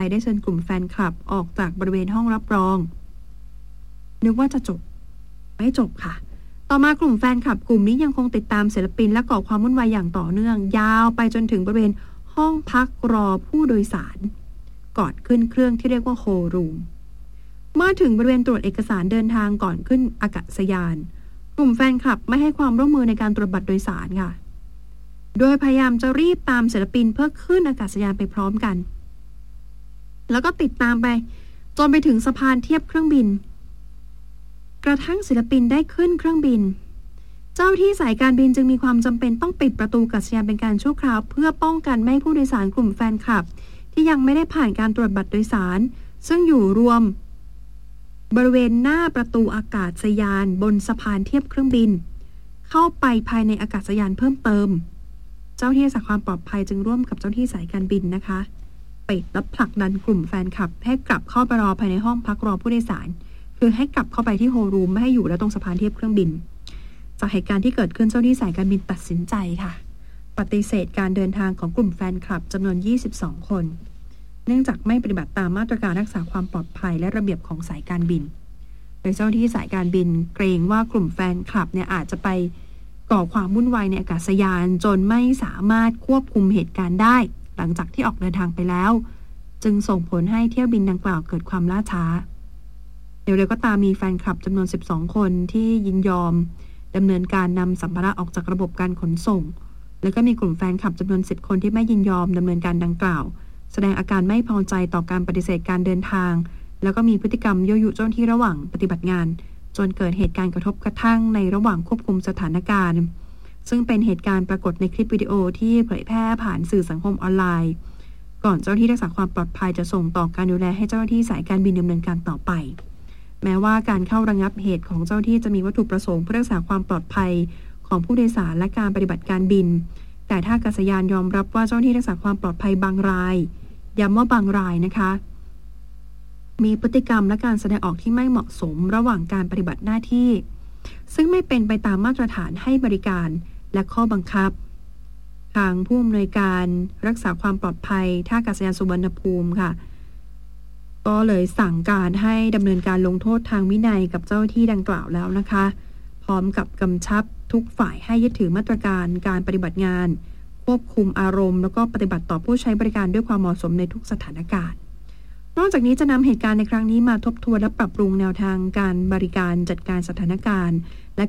ได้เชิญกลุ่มแฟนคลับออกจากบริเวณห้องรับรองนึกว่าจะจบไม่จบค่ะต่อมากลุ่มแฟนคลับกลุ่มนี้ยังคงติดตามศิลปินและก่อความวุ่นวายอย่างต่อเนื่องยาวไปจนถึงบริเวณห้องพักรอผู้โดยสารก่อนขึ้นเครื่องที่เรียกว่าโฮลรูมเมื่อถึงบริเวณตรวจเอกสารเดินทางก่อนขึ้นอากาศยานกลุ่มแฟนคลับไม่ให้ความร่วมมือในการตรวจบัตรโดยสารค่ะโดยพยายามจะรีบตามศิลปินเพื่อขึ้นอากาศยานไปพร้อมกันแล้วก็ติดตามไปจนไปถึงสะพานเทียบเครื่องบินกระทั่งศิลปินได้ขึ้นเครื่องบินเจ้าที่สายการบินจึงมีความจำเป็นต้องปิดประตูอากาศยานเป็นการชั่วคราวเพื่อป้องกันไม่ให้ผู้โดยสารกลุ่มแฟนคลับที่ยังไม่ได้ผ่านการตรวจบัตรโดยสารซึ่งอยู่รวมบริเวณหน้าประตูอากาศยานบนสะพานเทียบเครื่องบินเข้าไปภายในอากาศยานเพิ่มเติมเจ้าที่รักษาความปลอดภัยจึงร่วมกับเจ้าที่สายการบินนะคะปิดและผลักดันกลุ่มแฟนคลับให้กลับเข้าไปรอภายในห้องพักรอผู้โดยสารคือให้กลับเข้าไปที่โฮลรูมไม่ให้อยู่แล้วตรงสะพานเทียบเครื่องบินจากเหตุการณ์ที่เกิดขึ้นเจ้าที่สายการบินตัดสินใจค่ะปฏิเสธการเดินทางของกลุ่มแฟนคลับจำนวน22คนเนื่องจากไม่ปฏิบัติตามมาตรการรักษาความปลอดภัยและระเบียบของสายการบินโดยเจ้าที่สายการบินเกรงว่ากลุ่มแฟนคลับเนี่ยอาจจะไปก่อความวุ่นวายในอากาศยานจนไม่สามารถควบคุมเหตุการณ์ได้หลังจากที่ออกเดินทางไปแล้วจึงส่งผลให้เที่ยวบินดังกล่าวเกิดความล่าช้าเดี๋ยวก็ตามมีแฟนคลับจำนวน12คนที่ยินยอมดำเนินการนำสัมภาระออกจากระบบการขนส่งแล้วก็มีกลุ่มแฟนคลับจำนวน10คนที่ไม่ยินยอมดำเนินการดังกล่าวแสดงอาการไม่พอใจต่อการปฏิเสธการเดินทางแล้วก็มีพฤติกรรมยั่วยุเจ้าหน้าที่ระหว่างปฏิบัติงานจนเกิดเหตุการณ์กระทบกระทั่งในระหว่างควบคุมสถานการณ์ซึ่งเป็นเหตุการณ์ปรากฏในคลิปวิดีโอที่เผยแพร่ผ่านสื่อสังคมออนไลน์ก่อนเจ้าหน้าที่รักษาความปลอดภัยจะส่งต่อการดูแลให้เจ้าหน้าที่สายการบินดำเนินการต่อไปแม้ว่าการเข้าระงับเหตุของเจ้าหน้าที่จะมีวัตถุประสงค์เพื่อรักษาความปลอดภัยของผู้โดยสารและการปฏิบัติการบินแต่ท่าอากาศยานยอมรับว่าเจ้าหน้าที่รักษาความปลอดภัยบางรายย้ำว่าบางรายนะคะมีพฤติกรรมและการแสดงออกที่ไม่เหมาะสมระหว่างการปฏิบัติหน้าที่ซึ่งไม่เป็นไปตามมาตรฐานให้บริการและข้อบังคับทางผู้อำนวยการรักษาความปลอดภัยท่าอากาศยานสุวรรณภูมิค่ะก็เลยสั่งการให้ดำเนินการลงโทษทางวินัยกับเจ้าหน้าที่ดังกล่าวแล้วนะคะพร้อมกับกำชับทุกฝ่ายให้ยึดถือมาตรการการปฏิบัติงานควบคุมอารมณ์แล้วก็ปฏิบัติต่อผู้ใช้บริการด้วยความเหมาะสมในทุกสถานการณ์นอกจากนี้จะนำเหตุการณ์ในครั้งนี้มาทบทวนและปรับปรุงแนวทางการบริการจัดการสถานการณ์และ